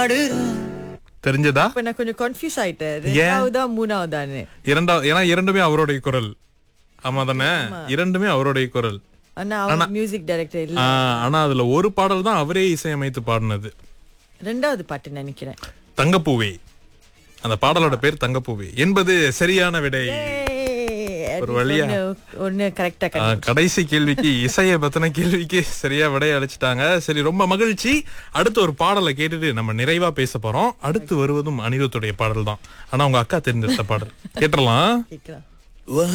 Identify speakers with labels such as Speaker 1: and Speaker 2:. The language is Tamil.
Speaker 1: தெரிஞ்சதா?
Speaker 2: இப்ப நான் கொஞ்சம் கன்ஃபியூஸ் ஆயிட்டேன். ரெண்டாவதா மூணாவதான்னு.
Speaker 1: ஏன்னா இரண்டுமே அவருடைய குரல். ஆமா தானே? இரண்டுமே அவருடைய குரல்.
Speaker 2: ஆனா அவர் மியூசிக் டைரக்டர் இல்ல.
Speaker 1: ஆனா அதுல ஒரு பாடல் தான் அவரே இசையமைத்து பாடினது.
Speaker 2: ரெண்டாவது பாட்டு நினைக்கிறேன்.
Speaker 1: தங்கப்பூவே. அந்த பாடலோட பேர் தங்கப்பூவே என்பது சரியான விடை. ஒரு வழியா
Speaker 2: ஒன்னு கரெக்டா
Speaker 1: கடைசி கேள்விக்கு இசைய பத்தின கேள்விக்கு சரியா விடைய அழைச்சிட்டாங்க. சரி, ரொம்ப மகிழ்ச்சி. அடுத்து ஒரு பாடலை கேட்டுட்டு நம்ம நிறைவா பேச போறோம். அடுத்து வருவதும் அனிருத்துடைய பாடல் தான். ஆனா உங்க அக்கா தெரிஞ்செடுத்த பாடல் கேட்டலாம்.